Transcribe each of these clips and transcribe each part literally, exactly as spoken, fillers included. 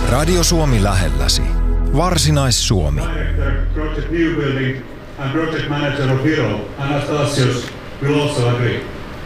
Radio Suomi lähelläsi. Varsinais-Suomi. Director, Project New Building and Project Manager of Hero, Anastasios, will also agree.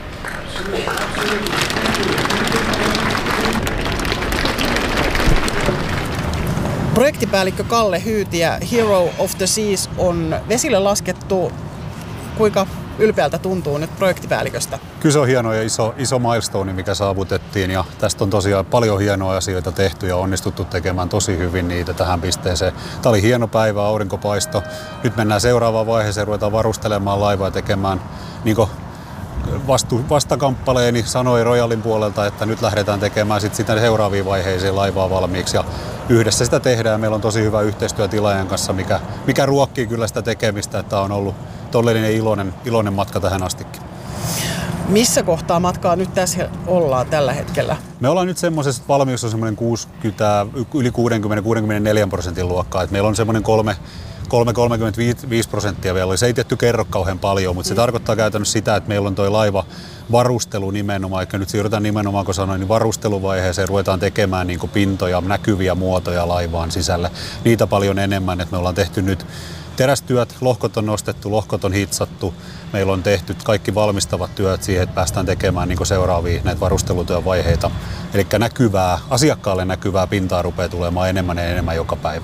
Projektipäällikkö Kalle Hyytiä, Hero of the Seas on vesille laskettu. Kuinka ylpeältä tuntuu nyt projektipäälliköstä? Kyllä se on hieno ja iso, iso milestone, mikä saavutettiin, ja tästä on tosiaan paljon hienoja asioita tehty ja onnistuttu tekemään tosi hyvin niitä tähän pisteeseen. Tämä oli hieno päivä, aurinkopaisto. Nyt mennään seuraavaan vaiheeseen, ruvetaan varustelemaan laivaa ja tekemään niin kuin vastu, vastakamppaleeni sanoi Royalin puolelta, että nyt lähdetään tekemään sit sitä seuraaviin vaiheisiin laivaa valmiiksi, ja yhdessä sitä tehdään. Meillä on tosi hyvä yhteistyö tilaajan kanssa, mikä, mikä ruokkii kyllä sitä tekemistä, että on ollut todellinen iloinen, iloinen matka tähän astikin. Missä kohtaa matkaa nyt tässä ollaan tällä hetkellä? Me ollaan nyt semmoisessa, että valmius on semmoinen kuusikymmentä, yli kuusikymmentä kuusikymmentäneljä prosentin luokkaa. Et meillä on semmoinen kolme kolmekymmentäviisi prosenttia vielä. Se ei tietty kerro kauhean paljon, mutta se mm. tarkoittaa käytännössä sitä, että meillä on toi laiva varustelu nimenomaan, eikä nyt siirrytään nimenomaan, kun sanoin, niin varusteluvaiheeseen ruvetaan tekemään niin kuin pintoja, näkyviä muotoja laivaan sisälle. Niitä paljon enemmän, että me ollaan tehty nyt terästyöt, lohkot on nostettu, lohkot on hitsattu. Meillä on tehty kaikki valmistavat työt siihen, että päästään tekemään niin kuin seuraavia näitä varustelutyön vaiheita. Eli näkyvää, asiakkaalle näkyvää pintaa rupeaa tulemaan enemmän ja enemmän joka päivä.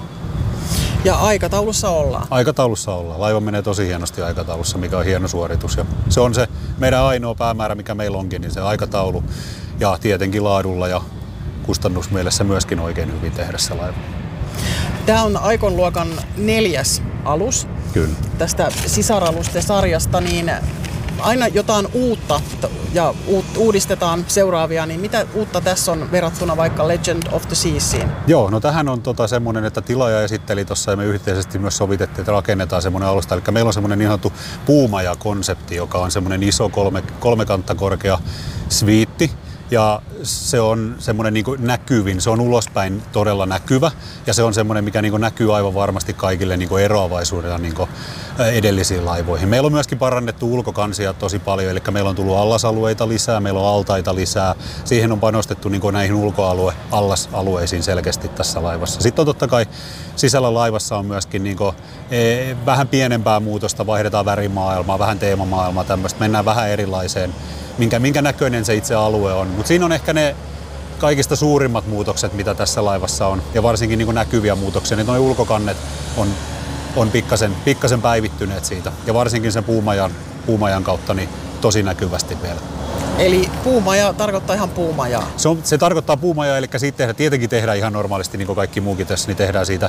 Ja aikataulussa ollaan? Aikataulussa ollaan. Laiva menee tosi hienosti aikataulussa, mikä on hieno suoritus. Ja se on se meidän ainoa päämäärä, mikä meillä onkin, niin se aikataulu. Ja tietenkin laadulla ja kustannusmielessä myöskin oikein hyvin tehdä se laiva. Tämä on Icon-luokan neljäs alus. Kyllä. Tästä sisaralusten sarjasta, niin aina jotain uutta ja uudistetaan seuraavia, niin mitä uutta tässä on verrattuna vaikka Legend of the Seasiin? Joo, no tähän on tota semmoinen, että tilaaja esitteli tuossa ja me yhteisesti myös sovitettiin, että rakennetaan semmoinen alusta. Eli meillä on semmoinen niin sanottu puumaja-konsepti, joka on semmoinen iso kolme, kolme kantta korkea sviitti. Ja se on semmoinen niin kuin näkyvin, se on ulospäin todella näkyvä ja se on semmoinen, mikä niin kuin näkyy aivan varmasti kaikille niin kuin eroavaisuudella niin kuin edellisiin laivoihin. Meillä on myöskin parannettu ulkokansia tosi paljon, eli meillä on tullut allasalueita lisää, meillä on altaita lisää. Siihen on panostettu niin kuin näihin ulkoalue, allasalueisiin selkeästi tässä laivassa. Sitten on totta kai sisällä laivassa on myöskin niin kuin, e, vähän pienempää muutosta, vaihdetaan värimaailmaa, vähän teemamaailmaa, tämmöistä, mennään vähän erilaiseen. Minkä, minkä näköinen se itse alue on. Mutta siinä on ehkä ne kaikista suurimmat muutokset, mitä tässä laivassa on. Ja varsinkin niin kuin näkyviä muutoksia. Niin nuo ulkokannet on, on pikkasen, pikkasen päivittyneet siitä. Ja varsinkin sen puumajan, puumajan kautta niin tosi näkyvästi vielä. Eli puumaja tarkoittaa ihan puumajaa? Se, on, se tarkoittaa puumajaa, eli siitä tehdään, tietenkin tehdään ihan normaalisti, niin kuin kaikki muukin tässä, niin tehdään siitä